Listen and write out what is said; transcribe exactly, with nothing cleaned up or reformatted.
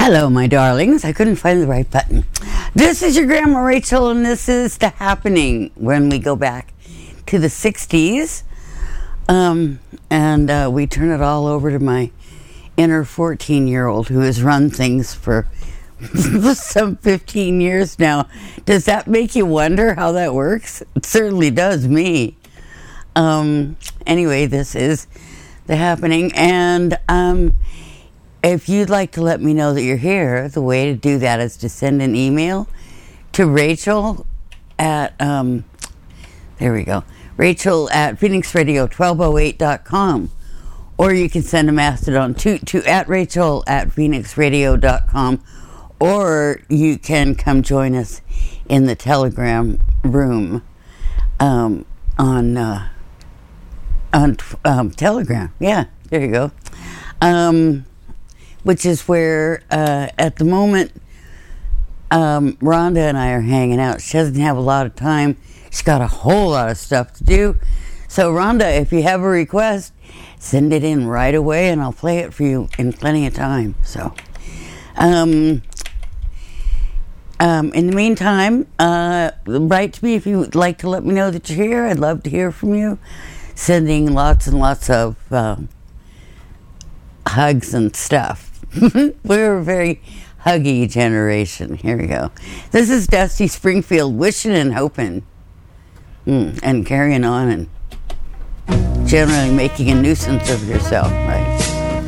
Hello, my darlings. I couldn't find the right button. This is your Grandma Rachel, and this is The Happening when we go back to the sixties. Um, and uh, we turn it all over to my inner fourteen-year-old who has run things for some fifteen years now. Does that make you wonder how that works? It certainly does me. Um, anyway, this is The Happening, and um, if you'd like to let me know that you're here, the way to do that is to send an email to Rachel at, um, there we go, Rachel at phoenix radio twelve oh eight dot com. Or you can send a mastodon to, to at Rachel at phoenix radio dot com. Or you can come join us in the Telegram room um, on, uh, on um, Telegram. Yeah, there you go. Um... which is where, uh, at the moment, um, Rhonda and I are hanging out. She doesn't have a lot of time. She's got a whole lot of stuff to do. So, Rhonda, if you have a request, send it in right away, and I'll play it for you in plenty of time. So, um, um, in the meantime, uh, write to me if you'd like to let me know that you're here. I'd love to hear from you. Sending lots and lots of um, hugs and stuff. We're a very huggy generation. Here we go. This is Dusty Springfield, wishing and hoping mm, and carrying on and generally making a nuisance of yourself, right?